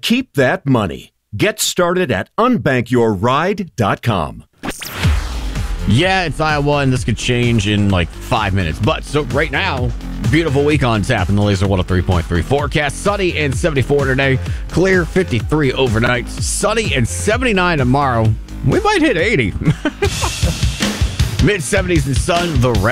keep that money. Get started at unbankyourride.com. Yeah, it's Iowa, and this could change in like 5 minutes. But so right now, beautiful week on tap in the Laser 103.3 forecast. Sunny and 74 today. Clear 53 overnight. Sunny and 79 tomorrow. We might hit 80. Mid 70s and sun. The rest.